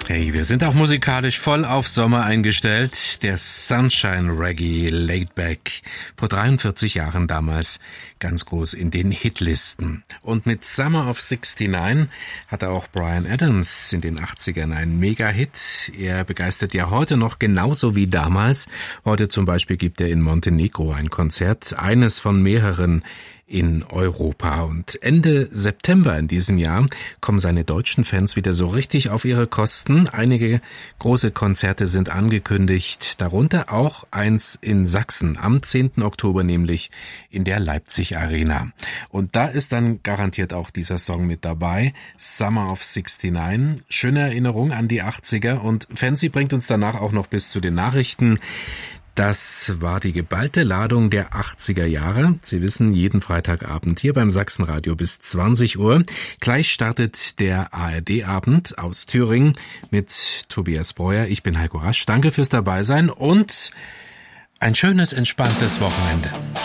Hey, wir sind auch musikalisch voll auf Sommer eingestellt. Der Sunshine Reggae Laidback. Vor 43 Jahren damals ganz groß in den Hitlisten. Und mit Summer of 69 hatte auch Bryan Adams in den 80ern einen Mega-Hit. Er begeistert ja heute noch genauso wie damals. Heute zum Beispiel gibt er in Montenegro ein Konzert, eines von mehreren in Europa. Und Ende September in diesem Jahr kommen seine deutschen Fans wieder so richtig auf ihre Kosten. Einige große Konzerte sind angekündigt, darunter auch eins in Sachsen, am 10. Oktober nämlich in der Leipzig Arena. Und da ist dann garantiert auch dieser Song mit dabei, Summer of 69. Schöne Erinnerung an die 80er und Fancy bringt uns danach auch noch bis zu den Nachrichten. Das war die geballte Ladung der 80er Jahre. Sie wissen, jeden Freitagabend hier beim Sachsenradio bis 20 Uhr. Gleich startet der ARD-Abend aus Thüringen mit Tobias Breuer. Ich bin Heiko Rasch. Danke fürs Dabeisein und ein schönes, entspanntes Wochenende.